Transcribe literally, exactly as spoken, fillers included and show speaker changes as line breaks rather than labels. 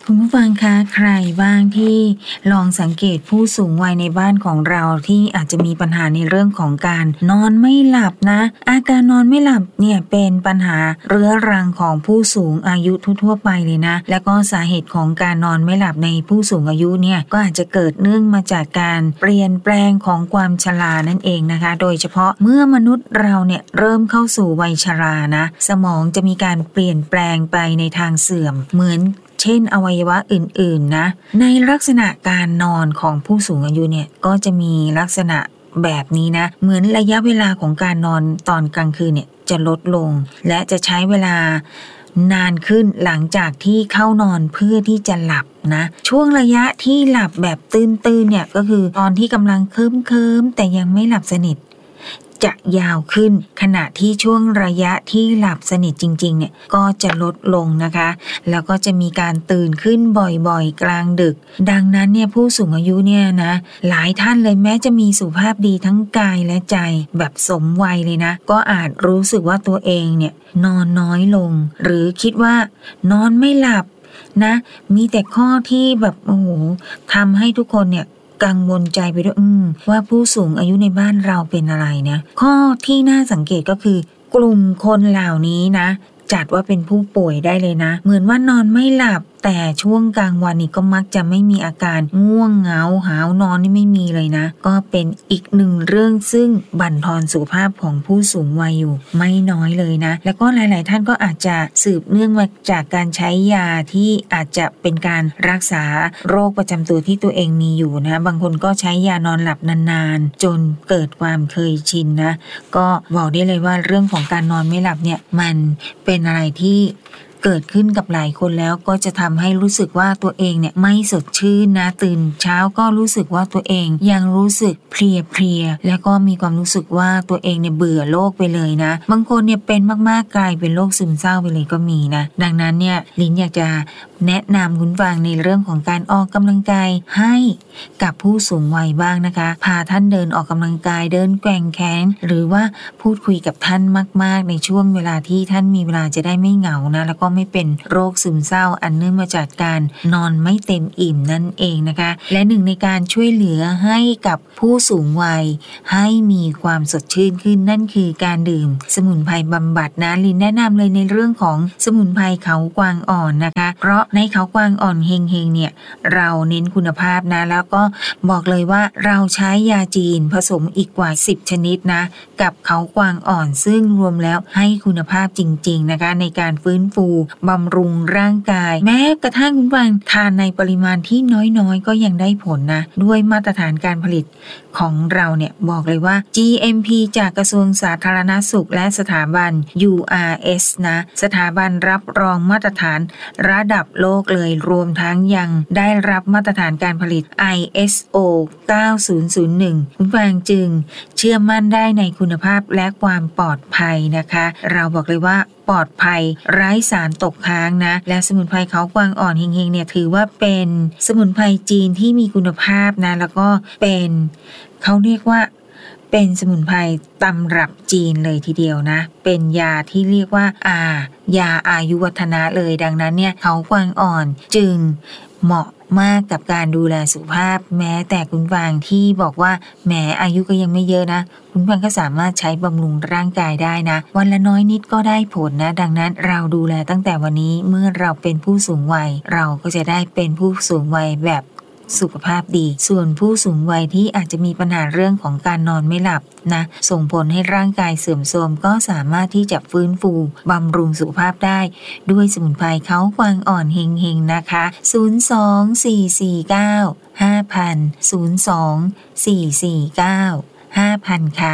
คุณผู้ฟังคะใครบ้างที่ลองสังเกตผู้สูงวัยในบ้านของเราที่อาจจะมีปัญหาในเรื่องของการนอนไม่หลับนะอาการนอนไม่หลับเนี่ยเป็นปัญหาเรื้อรังของผู้สูงอายุทั่วๆไปเลยนะแล้วก็สาเหตุของการนอนไม่หลับในผู้สูงอายุเนี่ยก็อาจจะเกิดเนื่องมาจากการเปลี่ยนแปลงของความชรานั่นเองนะคะโดยเฉพาะเมื่อมนุษย์เราเนี่ยเริ่มเข้าสู่วัยชรานะสมองจะมีการเปลี่ยนแปลงไปในทางเสื่อมเหมือนเช่นอวัยวะอื่นๆนะในลักษณะการนอนของผู้สูงอายุเนี่ยก็จะมีลักษณะแบบนี้นะเหมือนระยะเวลาของการนอนตอนกลางคืนเนี่ยจะลดลงและจะใช้เวลานานขึ้นหลังจากที่เข้านอนเพื่อที่จะหลับนะช่วงระยะที่หลับแบบตื่นๆเนี่ยก็คือตอนที่กำลังเคลิ้มๆแต่ยังไม่หลับสนิทจะยาวขึ้นขณะที่ช่วงระยะที่หลับสนิทจริงๆเนี่ยก็จะลดลงนะคะแล้วก็จะมีการตื่นขึ้นบ่อยๆกลางดึกดังนั้นเนี่ยผู้สูงอายุเนี่ยนะหลายท่านเลยแม้จะมีสุขภาพดีทั้งกายและใจแบบสมวัยเลยนะก็อาจรู้สึกว่าตัวเองเนี่ยนอนน้อยลงหรือคิดว่านอนไม่หลับนะมีแต่ข้อที่แบบโอ้โหทำให้ทุกคนเนี่ยกังวลใจไปด้วยว่าผู้สูงอายุในบ้านเราเป็นอะไรนะข้อที่น่าสังเกตก็คือกลุ่มคนเหล่านี้นะจัดว่าเป็นผู้ป่วยได้เลยนะเหมือนว่านอนไม่หลับแต่ช่วงกลางวันนี่ก็มักจะไม่มีอาการง่วงเหงาหาวนอนนี่ไม่มีเลยนะก็เป็นอีกหนึ่งเรื่องซึ่งบั่นทอนสุขภาพของผู้สูงวัยอยู่ไม่น้อยเลยนะแล้วก็หลายๆท่านก็อาจจะสืบเนื่องมาจากการใช้ยาที่อาจจะเป็นการรักษาโรคประจำตัวที่ตัวเองมีอยู่นะบางคนก็ใช้ยานอนหลับนานๆจนเกิดความเคยชินนะก็บอกได้เลยว่าเรื่องของการนอนไม่หลับเนี่ยมันเป็นอะไรที่เกิดขึ้นกับหลายคนแล้วก็จะทำให้รู้สึกว่าตัวเองเนี่ยไม่สดชื่นนะตื่นเช้าก็รู้สึกว่าตัวเองยังรู้สึกเพลียๆแล้วก็มีความรู้สึกว่าตัวเองเนี่ยเบื่อโลกไปเลยนะบางคนเนี่ยเป็นมากๆกลายเป็นโรคซึมเศร้าไปเลยก็มีนะดังนั้นเนี่ยลิ้นอยากจะแนะนำคุณฟังในเรื่องของการออกกำลังกายให้กับผู้สูงวัยบ้างนะคะพาท่านเดินออกกำลังกายเดินแกว่งแขนหรือว่าพูดคุยกับท่านมากๆในช่วงเวลาที่ท่านมีเวลาจะได้ไม่เหงานะแล้วก็ไม่เป็นโรคซึมเศร้าอันเนื่องมาจากการนอนไม่เต็มอิ่มนั่นเองนะคะและหนึ่งในการช่วยเหลือให้กับผู้สูงวัยให้มีความสดชื่นขึ้นนั่นคือการดื่มสมุนไพรบำบัดนะลินแนะนำเลยในเรื่องของสมุนไพรเขากวางอ่อนนะคะเพราะในเขากวางอ่อนเฮงเฮงเนี่ยเราเน้นคุณภาพนะแล้วก็บอกเลยว่าเราใช้ยาจีนผสมอีกกว่าสิบชนิดนะกับเขากวางอ่อนซึ่งรวมแล้วให้คุณภาพจริงๆนะคะในการฟื้นฟูบำรุงร่างกายแม้กระทั่งคุณฟังทานในปริมาณที่น้อยๆก็ยังได้ผลนะด้วยมาตรฐานการผลิตของเราเนี่ยบอกเลยว่า จี เอ็ม พี จากกระทรวงสาธารณสุขและสถาบัน ยู อาร์ เอส นะสถาบันรับรองมาตรฐานระดับโลกเลยรวมทั้งยังได้รับมาตรฐานการผลิต ไอ เอส โอ เก้าศูนย์ศูนย์หนึ่ง คุณฟังจึงเชื่อมั่นได้ในคุณภาพและความปลอดภัยนะคะเราบอกเลยว่าปลอดภัยไร้สารตกค้างนะและสมุนไพรเขากวางอ่อนเฮงๆเนี่ยถือว่าเป็นสมุนไพรจีนที่มีคุณภาพนะแล้วก็เป็นเขาเรียกว่าเป็นสมุนไพรตำรับจีนเลยทีเดียวนะเป็นยาที่เรียกว่าอายาอายุวัฒนะเลยดังนั้นเนี่ยเขากวางอ่อนจึงเหมาะมากกับการดูแลสุขภาพแม้แต่คุณฟังที่บอกว่าแหมอายุก็ยังไม่เยอะนะคุณฟังก็สามารถใช้บำรุงร่างกายได้นะวันละน้อยนิดก็ได้ผลนะดังนั้นเราดูแลตั้งแต่วันนี้เมื่อเราเป็นผู้สูงวัยเราก็จะได้เป็นผู้สูงวัยแบบสุขภาพดีส่วนผู้สูงวัยที่อาจจะมีปัญหาเรื่องของการนอนไม่หลับนะส่งผลให้ร่างกายเสื่อมโทรมก็สามารถที่จะฟื้นฟูบำรุงสุขภาพได้ด้วยสมุนไพรเขากวางอ่อนเฮงๆนะคะศูนย์ สอง สี่ สี่ เก้า ห้า ศูนย์ ศูนย์ สอง สี่ สี่ เก้า ห้า ศูนย์ ศูนย์ค่ะ